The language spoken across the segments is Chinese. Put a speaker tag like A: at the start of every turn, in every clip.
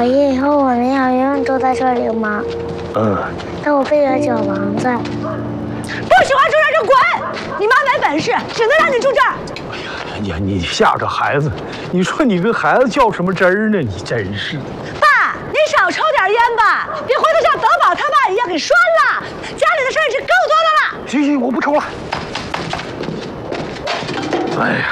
A: 爷以后我们要永远住在这里吗？那我背着小房子。
B: 不喜欢住这儿就滚！你妈没本事，只能让你住这儿。
C: 哎呀，你吓着孩子，你说你跟孩子较什么真儿呢？你真是。
B: 爸，你少抽点烟吧，别回头像德宝他爸一样给拴了。家里的事儿已经够多的了。
C: 行行，我不抽了。哎呀，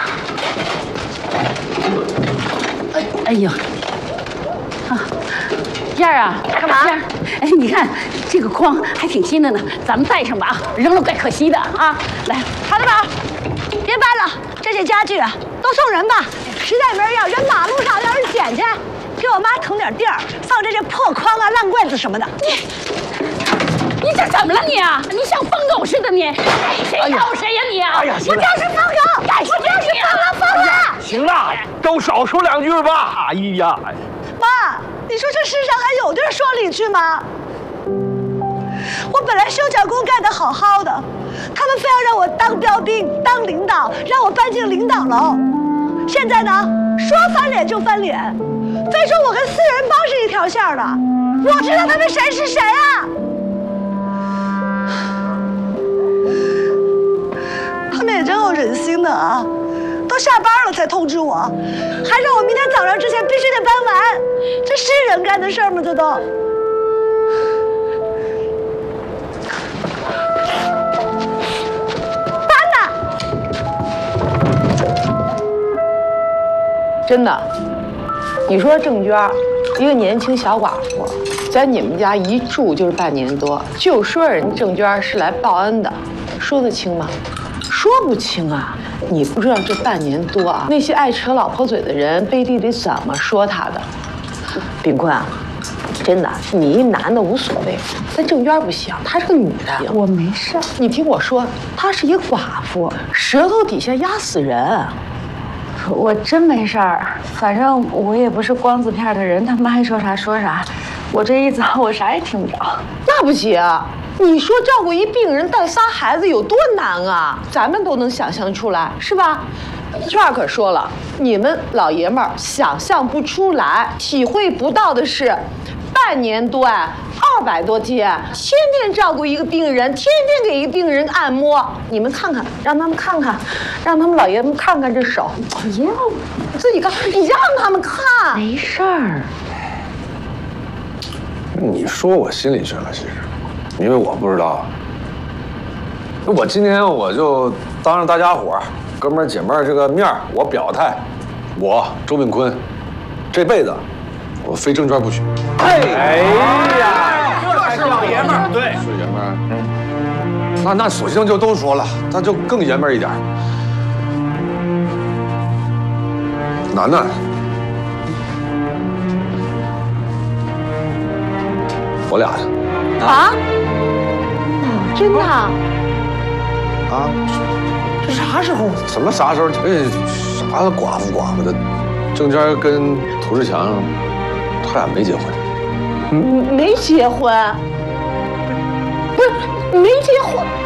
D: 哎呀，啊，燕儿啊，
B: 干嘛？
D: 燕儿，哎，你看这个筐还挺新的呢，咱们带上吧啊，扔了怪可惜的啊。来，
B: 好的，宝，别搬了，这些家具啊都送人吧。实在没人要，扔马路上让人捡去。给我妈腾点地儿，放这些破筐啊、烂柜子什么的。
D: 你这怎么了你啊？你像疯狗似的你，谁咬谁呀你啊？
C: 哎呀，
B: 我就是疯狗，我就是疯了。
C: 行了，都少说两句吧。哎呀，
B: 妈，你说这世上还有地儿说理去吗？我本来修脚工干得好好的，他们非要让我当标兵、当领导，让我搬进领导楼。现在呢，说翻脸就翻脸，非说我跟四人帮是一条线的。我知道他们谁是谁啊！他们也真有忍心的啊！都下班了才通知我，还让我明天早上之前必须得搬完，这是人干的事儿吗？这都。
E: 真的，你说郑娟，一个年轻小寡妇，在你们家一住就是半年多，就说人郑娟是来报恩的，说得清吗？说不清啊！你不知道这半年多啊，那些爱扯老婆嘴的人背地里怎么说她的。秉坤啊，真的，你一男的无所谓，但郑娟不行，她是个女的。
D: 我没事。
E: 你听我说，她是一寡妇，舌头底下压死人。
D: 我真没事儿，反正我也不是光字片的人，他们爱说啥说啥。我这一走，我啥也听不着。
E: 那不行，你说照顾一病人带仨孩子有多难啊？咱们都能想象出来，是吧？娟儿可说了，你们老爷们儿想象不出来、体会不到的是，半年多200多天，天天照顾一个病人，天天给一个病人按摩。你们看看，让他们看看，让他们老爷们看看这手。你自己看，你让他们看。
D: 没事儿。
F: 你说我心里去了，其实，因为我不知道。我今天我就当着大家伙儿、哥们儿姐们儿这个面儿，我表态，我周炳坤，这辈子我非郑娟不娶。
C: 哎呀，这是老爷们儿，对，
F: 是爷们儿。那索性就都说了，那就更爷们儿一点。楠楠，我俩的。
E: 啊？真的？
F: 啊？这啥时候？怎么啥时候？啥寡妇的？郑娟跟涂志强，他俩没结婚。
E: 没结婚？不是，没结婚。